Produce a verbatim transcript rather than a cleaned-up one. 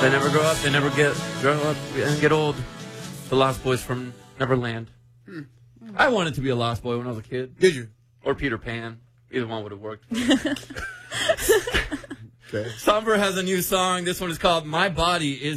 They never grow up. They never get grow up and get old. The Lost Boys from Neverland. Hmm. I wanted to be a Lost Boy when I was a kid. Did you? Or Peter Pan. Either one would have worked. Okay. Somber has a new song. This one is called My Body Is